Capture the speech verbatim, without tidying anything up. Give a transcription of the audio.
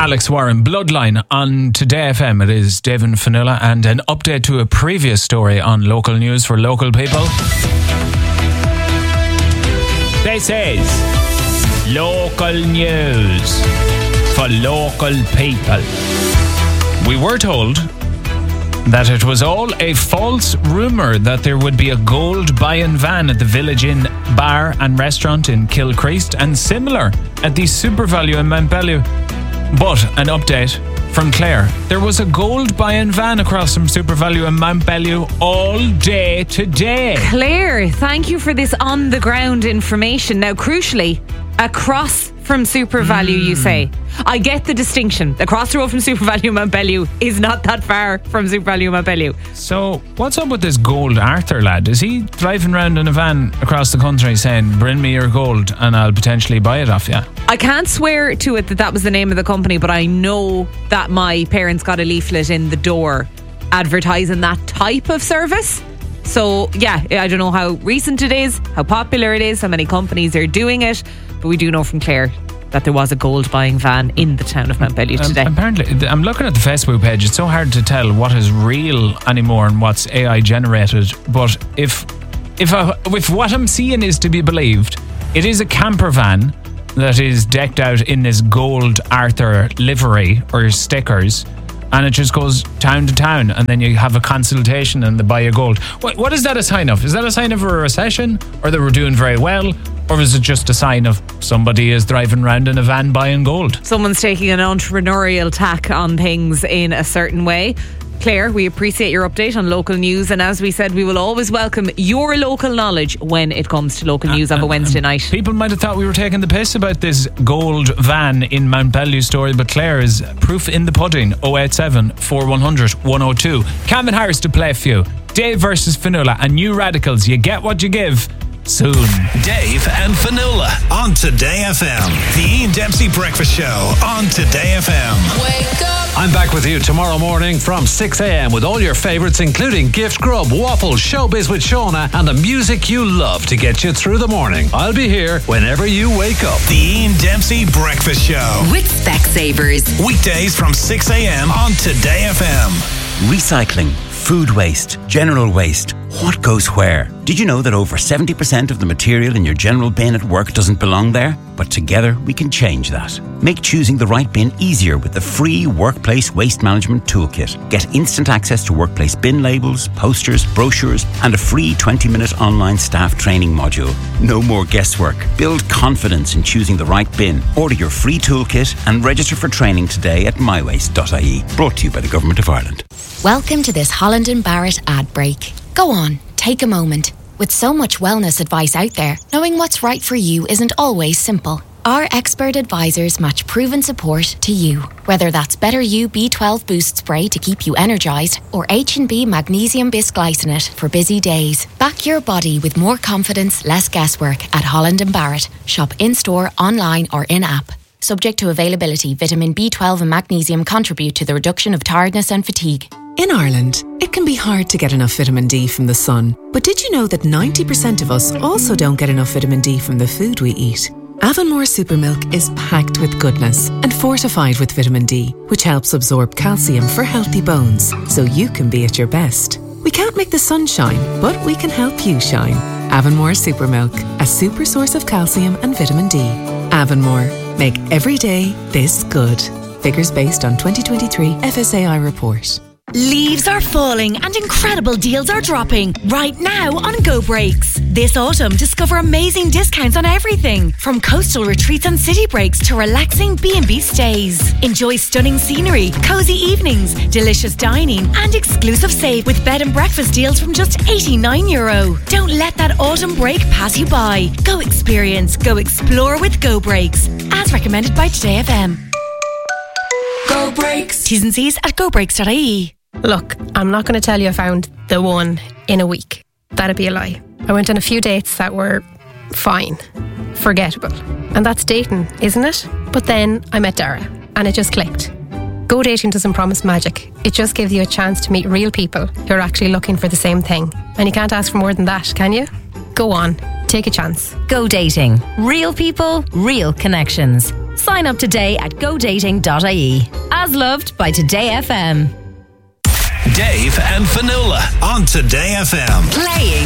Alex Warren, Bloodline on Today F M. It is David Fanula and an update to a previous story on local news for local people. This is local news for local people. We were told that it was all a false rumour that there would be a gold buy-in van at the Village Inn bar and restaurant in Kilcreast and similar at the SuperValu in Mount Bellew. But an update from Claire. There was a gold buy-in van across from SuperValu in Mount Bellew all day today. Claire, thank you for this on-the-ground information. Now, crucially, across from SuperValu, mm. you say. I get the distinction. Across the road from SuperValu Mount Bellew is not that far from SuperValu Mount Bellew. So, what's up with this gold Arthur lad? Is he driving around in a van across the country saying, bring me your gold and I'll potentially buy it off you? I can't swear to it that that was the name of the company, but I know that my parents got a leaflet in the door advertising that type of service. So, yeah, I don't know how recent it is, how popular it is, how many companies are doing it, but we do know from Claire that there was a gold buying van in the town of Mount Bellew today. Um, apparently, I'm looking at the Facebook page. It's so hard to tell what is real anymore and what's A I generated. But if if I, if what I'm seeing is to be believed, it is a camper van that is decked out in this gold Arthur livery or stickers, and it just goes town to town, and then you have a consultation and they buy you gold. What, what is that a sign of? Is that a sign of a recession, or that we're doing very well? Or is it just a sign of somebody is driving around in a van buying gold? Someone's taking an entrepreneurial tack on things in a certain way. Claire, we appreciate your update on local news, and as we said, we will always welcome your local knowledge when it comes to local news uh, of a Wednesday uh, night. People might have thought we were taking the piss about this gold van in Mount Bellew story, but Claire is proof in the pudding. oh eight seven, four one hundred, one oh two. Calvin Harris to play for you. Dave versus Fanula and New Radicals. You get what you give. Soon. Dave and Fanula on Today F M. The Ian Dempsey Breakfast Show on Today F M. Wake up. I'm back with you tomorrow morning from six a.m. with all your favourites, including Gift Grub, Waffles, Showbiz with Shauna, and the music you love to get you through the morning. I'll be here whenever you wake up. The Ian Dempsey Breakfast Show with Specsavers. Weekdays from six a.m. on Today F M. Recycling, food waste, general waste. What goes where? Did you know that over seventy percent of the material in your general bin at work doesn't belong there? But together we can change that. Make choosing the right bin easier with the free Workplace Waste Management Toolkit. Get instant access to workplace bin labels, posters, brochures, and a free twenty-minute online staff training module. No more guesswork. Build confidence in choosing the right bin. Order your free toolkit and register for training today at my waste dot I E. Brought to you by the Government of Ireland. Welcome to this Holland and Barrett ad break. Go on, take a moment. With so much wellness advice out there, knowing what's right for you isn't always simple. Our expert advisors match proven support to you. Whether that's Better You B twelve Boost Spray to keep you energised, or H and B Magnesium Bisglycinate for busy days. Back your body with more confidence, less guesswork at Holland and Barrett. Shop in-store, online or in-app. Subject to availability, vitamin B twelve and magnesium contribute to the reduction of tiredness and fatigue. In Ireland, it can be hard to get enough vitamin D from the sun. But did you know that ninety percent of us also don't get enough vitamin D from the food we eat? Avonmore Supermilk is packed with goodness and fortified with vitamin D, which helps absorb calcium for healty bones, so you can be at your best. We can't make the sun shine, but we can help you shine. Avonmore Supermilk, a super source of calcium and vitamin D. Avonmore, make every day this good. Figures based on twenty twenty-three F S A I report. Leaves are falling and incredible deals are dropping right now on Go Breaks. This autumn, discover amazing discounts on everything from coastal retreats and city breaks to relaxing B and B stays. Enjoy stunning scenery, cozy evenings, delicious dining and exclusive save with bed and breakfast deals from just eighty-nine euro. Don't let that autumn break pass you by. Go experience, go explore with Go Breaks, as recommended by Today F M. Go Breaks. T's and C's at go breaks dot I E. Look, I'm not going to tell you I found the one in a week. That'd be a lie. I went on a few dates that were fine, forgettable. And that's dating, isn't it? But then I met Dara and it just clicked. Go dating doesn't promise magic. It just gives you a chance to meet real people who are actually looking for the same thing. And you can't ask for more than that, can you? Go on, take a chance. Go dating. Real people, real connections. Sign up today at go dating dot I E. As loved by Today F M. Dave and Fionnuala on Today F M. Playing